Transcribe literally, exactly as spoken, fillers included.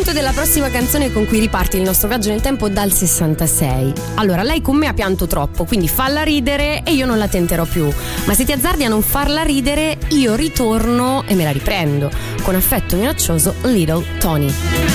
punto della prossima canzone con cui riparte il nostro viaggio nel tempo dal sessantasei. Allora, lei con me ha pianto troppo, quindi falla ridere e io non la tenterò più. Ma se ti azzardi a non farla ridere, io ritorno e me la riprendo. Con affetto minaccioso, Little Tony.